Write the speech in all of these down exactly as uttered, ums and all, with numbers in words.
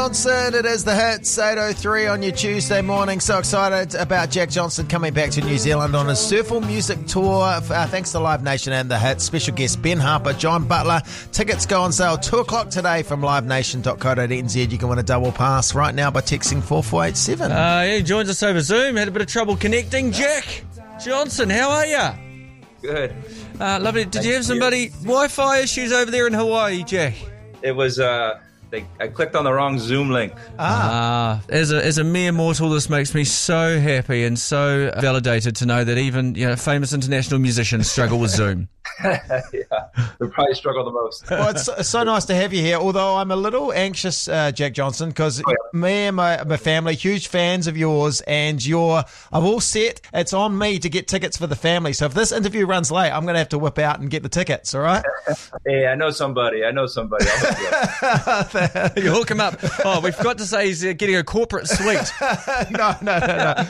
Johnson. It is the Hits, eight oh three on your Tuesday morning. So excited about Jack Johnson coming back to New Zealand on his Surfle Music Tour. Uh, thanks to Live Nation and the Hits. Special guest Ben Harper, John Butler. Tickets go on sale two o'clock today from live nation dot co dot n z. You can win a double pass right now by texting four four eight seven. Uh, he joins us over Zoom. Had a bit of trouble connecting. Jack Johnson, how are you? Good. Uh, lovely. Did Thank you have somebody you. Wi-Fi issues over there in Hawaii, Jack? It was, uh, they, I clicked on the wrong Zoom link. Ah, as a as a mere mortal, this makes me so happy and so validated to know that even you know famous international musicians struggle with Zoom. Yeah, they probably struggle the most. Well, it's, it's so nice to have you here, although I'm a little anxious, uh, Jack Johnson, because Oh, yeah. me and my, my family, huge fans of yours, and you're I'm all set. It's on me to get tickets for the family. So if this interview runs late, I'm going to have to whip out and get the tickets, all right? Hey, I know somebody. I know somebody. I'll hook you up. You hook him up. Oh, we forgot to say he's uh, getting a corporate suite, no, no, no, no.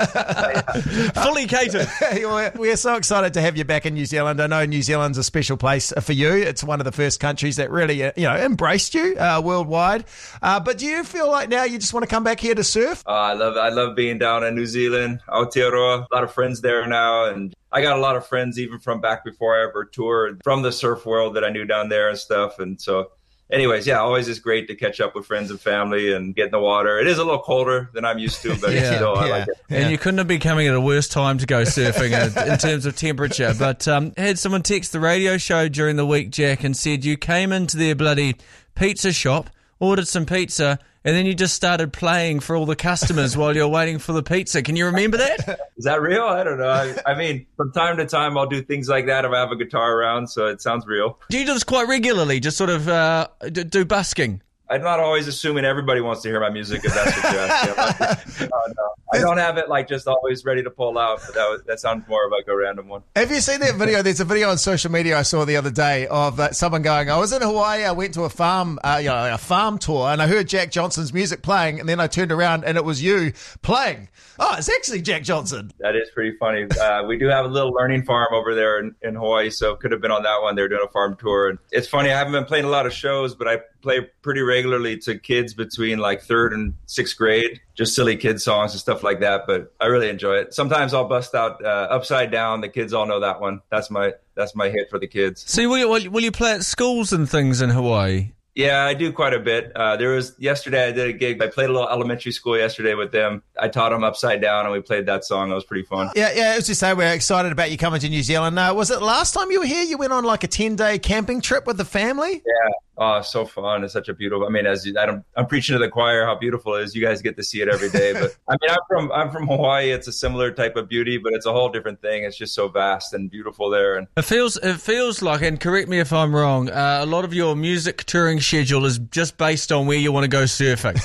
fully catered. We're- We're so excited to have you back in New Zealand. I know New Zealand's a special place for you. It's one of the first countries that really, uh, you know, embraced you uh, worldwide. Uh, but do you feel like now you just want to come back here to surf? Uh, I love I love being down in New Zealand, Aotearoa. A lot of friends there now, and I got a lot of friends even from back before I ever toured, from the surf world that I knew down there and stuff. And so, anyways, yeah, always is great to catch up with friends and family and get in the water. It is a little colder than I'm used to, but Yeah, still, I yeah. like it. And you couldn't have been coming at a worse time to go surfing in, in terms of temperature. But um, had someone text the radio show during the week, Jack, and said you came into their bloody pizza shop, ordered some pizza, and then you just started playing for all the customers while you're waiting for the pizza. Can you remember that? Is that real? I don't know. I, I mean, from time to time, I'll do things like that if I have a guitar around, so it sounds real. Do you do this quite regularly, just sort of uh, d- do busking? I'm not always assuming everybody wants to hear my music, if that's what you're asking. Oh, no. I don't have it like just always ready to pull out, but that, was, that sounds more of like a random one. Have you seen that video? There's a video on social media I saw the other day of uh, someone going, I was in Hawaii, I went to a farm, uh, you know, a farm tour, and I heard Jack Johnson's music playing, and then I turned around and it was you playing. Oh, it's actually Jack Johnson. That is pretty funny. Uh, we do have a little learning farm over there in, in Hawaii, so could have been on that one. They're doing a farm tour. And it's funny, I haven't been playing a lot of shows, but I play pretty regularly to kids between like third and sixth grade, just silly kid songs and stuff like that. But I really enjoy it. Sometimes I'll bust out uh, Upside Down. The kids all know that one. That's my that's my hit for the kids. See, will you, will you- will you play at schools and things in Hawaii? Yeah, I do quite a bit. Uh, there was yesterday I did a gig. I played a little elementary school yesterday with them. I taught them Upside Down, and we played that song. It was pretty fun. Yeah, yeah, as you say, we're excited about you coming to New Zealand. Uh, was it last time you were here, you went on like a ten-day camping trip with the family? Yeah. Oh, so fun. It's such a beautiful, I mean, as you, I don't, I'm preaching to the choir how beautiful it is. You guys get to see it every day. But I mean, I'm from, I'm from Hawaii. It's a similar type of beauty, but it's a whole different thing. It's just so vast and beautiful there. And It feels it feels like, and correct me if I'm wrong, uh, a lot of your music touring schedule is just based on where you want to go surfing.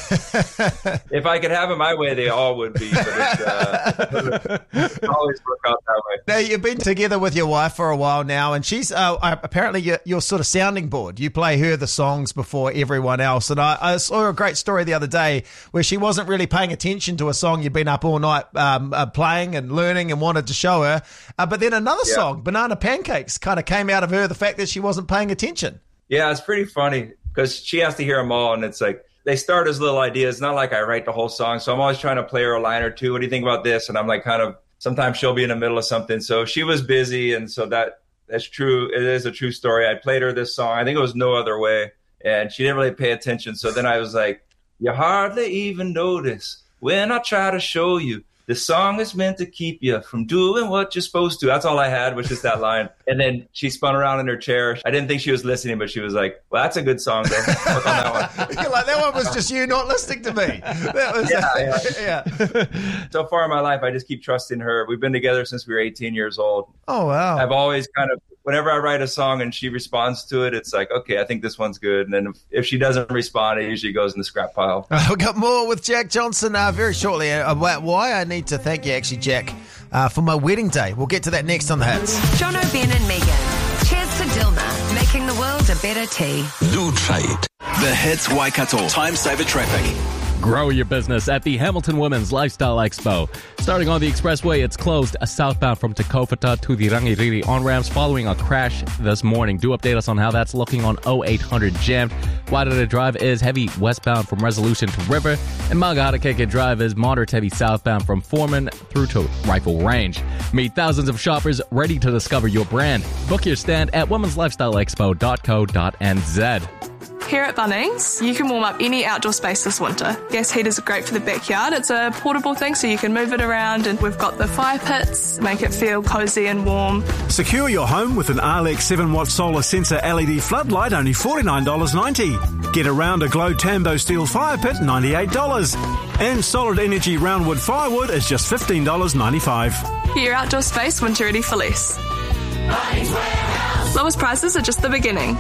if I could have it my way, they all would be, but it's, uh, it always work out that way. Now, you've been together with your wife for a while now, and she's uh, apparently your, your sort of sounding board. You play her the songs before everyone else. And I, I saw a great story the other day where she wasn't really paying attention to a song you've been up all night um, uh, playing and learning and wanted to show her. Uh, but then another Yeah. song, Banana Pancakes, kind of came out of her, the fact that she wasn't paying attention. Yeah, it's pretty funny because she has to hear them all, and it's like they start as little ideas. Not like I write the whole song, so I'm always trying to play her a line or two. What do you think about this? And I'm like, kind of. Sometimes she'll be in the middle of something, so she was busy, and so that that's true. It is a true story. I played her this song. I think it was No Other Way, and she didn't really pay attention. So then I was like, "You hardly even notice when I try to show you." The song is meant to keep you from doing what you're supposed to. That's all I had, was just that line. And then she spun around in her chair. I didn't think she was listening, but she was like, well, that's a good song, though. Work on that one. You're like, that one was just you not listening to me. That was, Yeah, yeah. So far in my life, I just keep trusting her. We've been together since we were eighteen years old. Oh, wow. I've always kind of, whenever I write a song and she responds to it, it's like, okay, I think this one's good. And then if, if she doesn't respond, it usually goes in the scrap pile. Uh, we've got more with Jack Johnson uh, very shortly. Uh, why I need to thank you, actually, Jack, uh, for my wedding day. We'll get to that next on The Hits. John O'Ben and Megan. Cheers to Dilma, making the world a better tea. New trade. The Hits Waikato. Time saver traffic. Grow your business at the Hamilton Women's Lifestyle Expo. Starting on the expressway, it's closed southbound from Te Kaupata to the Rangiriri on-ramps following a crash this morning. Do update us on how that's looking on oh eight hundred Jammed. Wairere Drive is heavy westbound from Resolution to River, and Magaharakeke Drive is moderate heavy southbound from Foreman through to Rifle Range. Meet thousands of shoppers ready to discover your brand. Book your stand at womens lifestyle expo dot co dot n z. Here at Bunnings, you can warm up any outdoor space this winter. Gas heaters are great for the backyard. It's a portable thing so you can move it around, and we've got the fire pits, make it feel cosy and warm. Secure your home with an Arlex seven watt solar sensor L E D floodlight, only forty-nine dollars ninety. Get a rounder Glow Tambo steel fire pit, ninety-eight dollars. And solid energy roundwood firewood is just fifteen dollars ninety-five. Get your outdoor space winter ready for less. Lowest prices are just the beginning.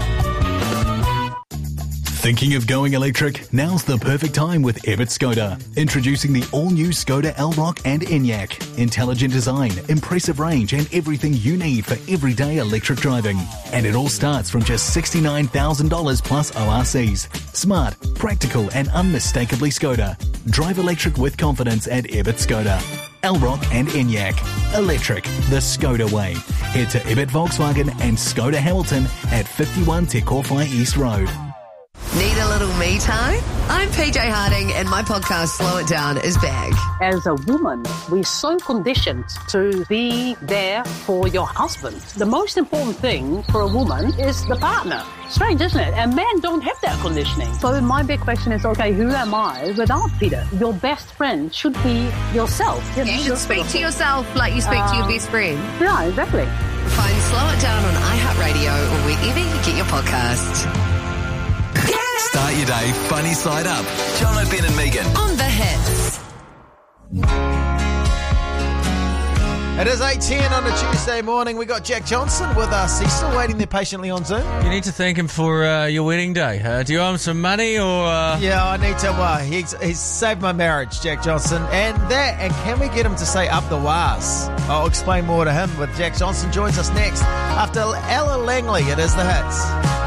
Thinking of going electric? Now's the perfect time with Ebbett Skoda. Introducing the all-new Skoda Elrock and Enyaq. Intelligent design, impressive range, and everything you need for everyday electric driving. And it all starts from just sixty-nine thousand dollars plus O R Cs. Smart, practical, and unmistakably Skoda. Drive electric with confidence at Ebbett Skoda. Elrock and Enyaq. Electric, the Skoda way. Head to Ebbett Volkswagen and Skoda Hamilton at fifty-one Te Kowhai East Road. Need a little me time? I'm P J Harding, and my podcast, Slow It Down, is back. As a woman, we're so conditioned to be there for your husband. The most important thing for a woman is the partner. Strange, isn't it? And men don't have that conditioning. So my big question is, okay, who am I without Peter? Your best friend should be yourself. You, know, you should speak to yourself like you speak um, to your best friend. Yeah, exactly. Find Slow It Down on iHeartRadio or wherever you get your podcasts. Start your day funny side up. John O'Ben and Megan. On the hits. It is eight ten on a Tuesday morning. We got Jack Johnson with us. He's still waiting there patiently on Zoom. You need to thank him for uh, your wedding day. Uh, do you owe him some money or... Uh... Yeah, I need to. Well, he's, he's saved my marriage, Jack Johnson. And that, and can we get him to say up the wahs? I'll explain more to him with Jack Johnson. Joins us next after Ella Langley. It is the hits.